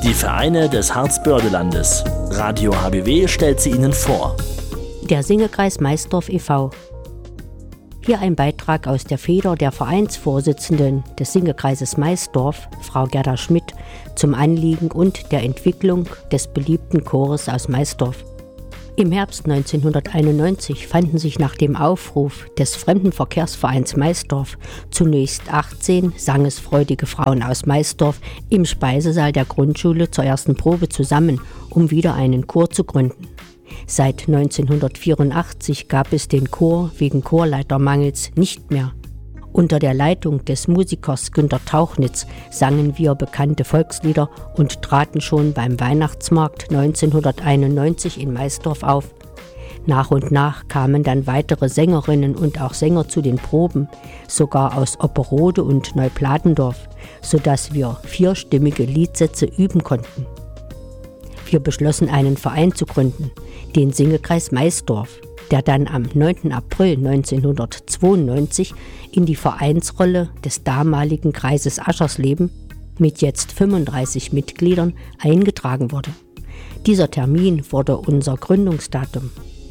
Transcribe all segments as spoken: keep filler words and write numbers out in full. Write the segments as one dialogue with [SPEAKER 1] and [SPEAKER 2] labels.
[SPEAKER 1] Die Vereine des Harzbördelandes. Radio H B W stellt sie Ihnen vor.
[SPEAKER 2] Der Singekreis Maisdorf e V Hier ein Beitrag aus der Feder der Vereinsvorsitzenden des Singekreises Maisdorf, Frau Gerda Schmidt, zum Anliegen und der Entwicklung des beliebten Chores aus Maisdorf. Im Herbst neunzehnhunderteinundneunzig fanden sich nach dem Aufruf des Fremdenverkehrsvereins Maisdorf zunächst achtzehn sangesfreudige Frauen aus Maisdorf im Speisesaal der Grundschule zur ersten Probe zusammen, um wieder einen Chor zu gründen. Seit neunzehnhundertvierundachtzig gab es den Chor wegen Chorleitermangels nicht mehr. Unter der Leitung des Musikers Günter Tauchnitz sangen wir bekannte Volkslieder und traten schon beim Weihnachtsmarkt neunzehnhunderteinundneunzig in Maisdorf auf. Nach und nach kamen dann weitere Sängerinnen und auch Sänger zu den Proben, sogar aus Opperode und Neupladendorf, sodass wir vierstimmige Liedsätze üben konnten. Wir beschlossen, einen Verein zu gründen, den Singekreis Maisdorf, der dann am neunten April neunzehnhundertzweiundneunzig in die Vereinsrolle des damaligen Kreises Aschersleben mit jetzt fünfunddreißig Mitgliedern eingetragen wurde. Dieser Termin wurde unser Gründungsdatum.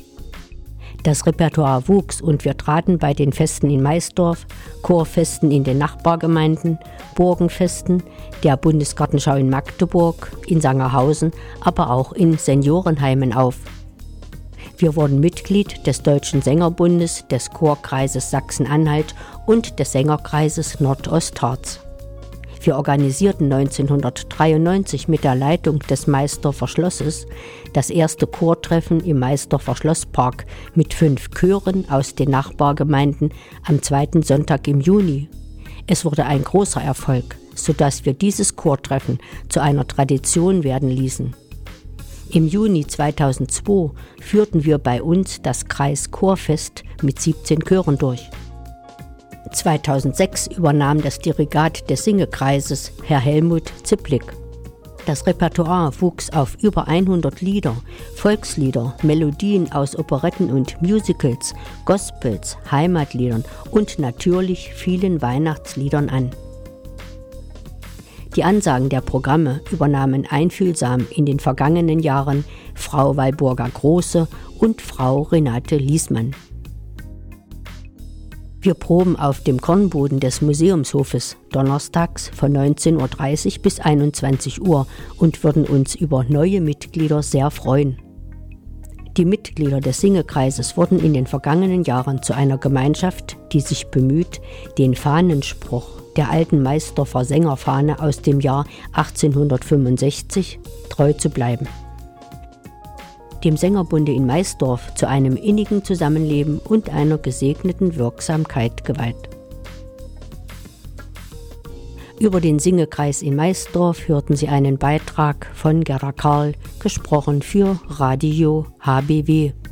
[SPEAKER 2] Das Repertoire wuchs und wir traten bei den Festen in Maisdorf, Chorfesten in den Nachbargemeinden, Burgenfesten, der Bundesgartenschau in Magdeburg, in Sangerhausen, aber auch in Seniorenheimen auf. Wir wurden Mitglied des Deutschen Sängerbundes, des Chorkreises Sachsen-Anhalt und des Sängerkreises Nordostharz. Wir organisierten neunzehnhundertdreiundneunzig mit der Leitung des Maisdorfer Schlosses das erste Chortreffen im Maisdorfer Schlosspark mit fünf Chören aus den Nachbargemeinden am zweiten Sonntag im Juni. Es wurde ein großer Erfolg, sodass wir dieses Chortreffen zu einer Tradition werden ließen. Im Juni zweitausendzwei führten wir bei uns das Kreischorfest mit siebzehn Chören durch. zweitausendsechs übernahm das Dirigat des Singekreises Herr Helmut Zipplik. Das Repertoire wuchs auf über hundert Lieder, Volkslieder, Melodien aus Operetten und Musicals, Gospels, Heimatliedern und natürlich vielen Weihnachtsliedern an. Die Ansagen der Programme übernahmen einfühlsam in den vergangenen Jahren Frau Walburga-Große und Frau Renate Liesmann. Wir proben auf dem Kornboden des Museumshofes donnerstags von neunzehn Uhr dreißig bis einundzwanzig Uhr und würden uns über neue Mitglieder sehr freuen. Die Mitglieder des Singekreises wurden in den vergangenen Jahren zu einer Gemeinschaft, die sich bemüht, den Fahnenspruch der alten Maisdorfer Sängerfahne aus dem Jahr achtzehnhundertfünfundsechzig treu zu bleiben. Dem Sängerbunde in Maisdorf zu einem innigen Zusammenleben und einer gesegneten Wirksamkeit geweiht. Über den Singekreis in Maisdorf hörten Sie einen Beitrag von Gerda Karl, gesprochen für Radio H B W.